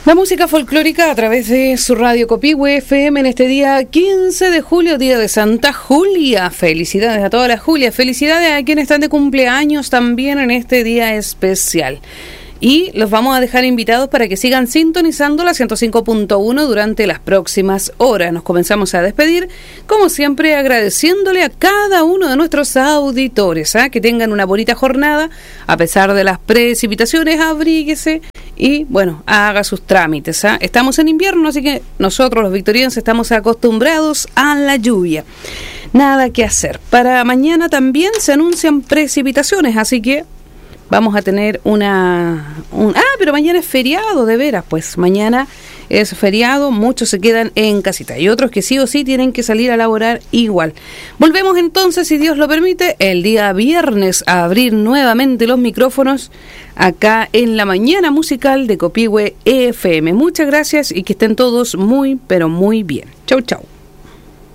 La música folclórica a través de su radio Copihue FM en este día 15 de julio, día de Santa Julia. Felicidades a todas las Julias, felicidades a quienes están de cumpleaños también en este día especial. Y los vamos a dejar invitados para que sigan sintonizando la 105.1 durante las próximas horas. Nos comenzamos a despedir, como siempre, agradeciéndole a cada uno de nuestros auditores, que tengan una bonita jornada, a pesar de las precipitaciones, abríguese y, bueno, haga sus trámites. Estamos en invierno, así que nosotros los victorianos estamos acostumbrados a la lluvia. Nada que hacer. Para mañana también se anuncian precipitaciones, así que vamos a tener pero mañana es feriado, de veras, pues mañana es feriado, muchos se quedan en casita y otros que sí o sí tienen que salir a laborar igual. Volvemos entonces, si Dios lo permite, el día viernes a abrir nuevamente los micrófonos acá en la mañana musical de Copihue FM. Muchas gracias y que estén todos muy, pero muy bien. Chau, chau.